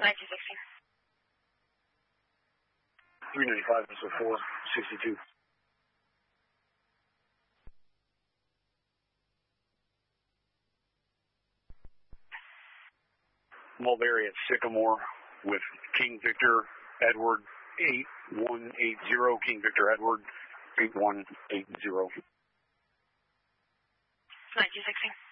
1960. 395, so 462. Mulberry at Sycamore with King Victor Edward 8180, King Victor Edward 8180. 1960.